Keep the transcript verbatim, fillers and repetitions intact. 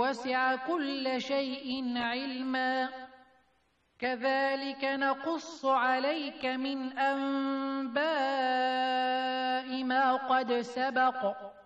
وسع كل شيء علما كذلك نقص عليك من أنباء ما قد سبق